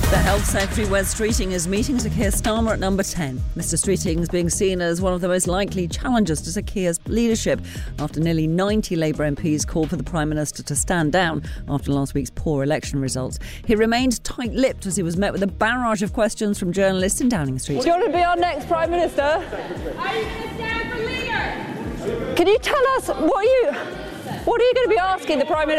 The Health Secretary, Wes Streeting, is meeting Sir Keir Starmer at number 10. Mr Streeting is being seen as one of the most likely challengers to Sir Keir's leadership after nearly 90 Labour MPs called for the Prime Minister to stand down after last week's poor election results. He remained tight-lipped as he was met with a barrage of questions from journalists in Downing Street. Do you want to be our next Prime Minister? Are you going to stand for leader? Can you tell us, what are you going to be asking the Prime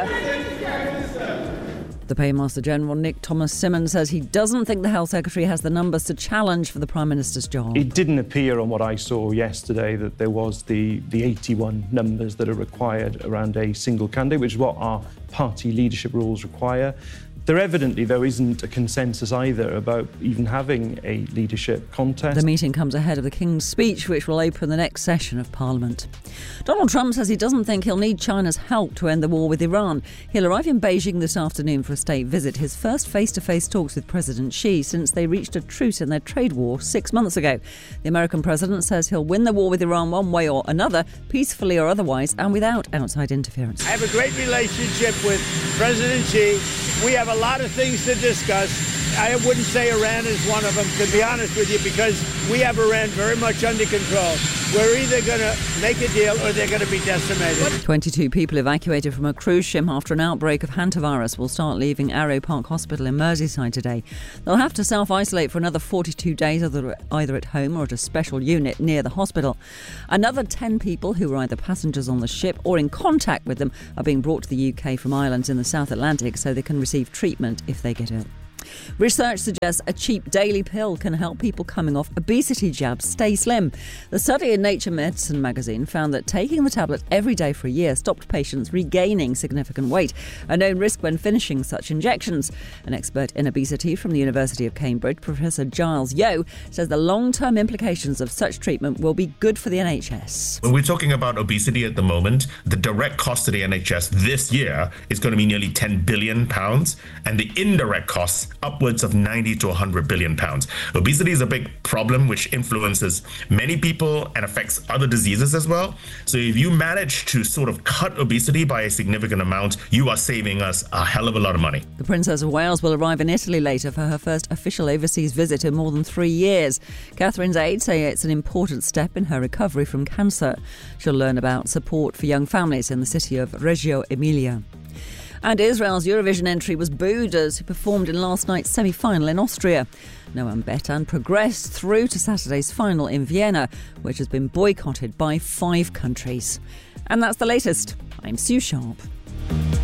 Minister? The Paymaster General Nick Thomas-Symonds says he doesn't think the Health Secretary has the numbers to challenge for the Prime Minister's job. It didn't appear on what I saw yesterday that there was the 81 numbers that are required around a single candidate, which is what our party leadership rules require. There evidently, though, isn't a consensus either about even having a leadership contest. The meeting comes ahead of the King's speech, which will open the next session of Parliament. Donald Trump says he doesn't think he'll need China's help to end the war with Iran. He'll arrive in Beijing this afternoon for a state visit, his first face-to-face talks with President Xi since they reached a truce in their trade war 6 months ago. The American president says he'll win the war with Iran one way or another, peacefully or otherwise, and without outside interference. I have a great relationship with President Xi. We have a lot of things to discuss. I wouldn't say Iran is one of them, to be honest with you, because we have Iran very much under control. We're either going to make a deal or they're going to be decimated. 22 people evacuated from a cruise ship after an outbreak of hantavirus will start leaving Arrow Park Hospital in Merseyside today. They'll have to self-isolate for another 42 days, either at home or at a special unit near the hospital. Another 10 people who were either passengers on the ship or in contact with them are being brought to the UK from islands in the South Atlantic so they can receive treatment if they get ill. Research suggests a cheap daily pill can help people coming off obesity jabs stay slim. The study in Nature Medicine magazine found that taking the tablet every day for a year stopped patients regaining significant weight, a known risk when finishing such injections. An expert in obesity from the University of Cambridge, Professor Giles Yeo, says the long-term implications of such treatment will be good for the NHS. When we're talking about obesity at the moment, the direct cost to the NHS this year is going to be nearly £10 billion, and the indirect costs upwards of 90 to 100 billion pounds. Obesity is a big problem which influences many people and affects other diseases as well. So if you manage to sort of cut obesity by a significant amount, you are saving us a hell of a lot of money. The Princess of Wales will arrive in Italy later for her first official overseas visit in more than 3 years. Catherine's aides say it's an important step in her recovery from cancer. She'll learn about support for young families in the city of Reggio Emilia. And Israel's Eurovision entry was booed as he performed in last night's semi-final in Austria. Noam Betan progressed through to Saturday's final in Vienna, which has been boycotted by 5 countries. And that's the latest. I'm Sue Sharp.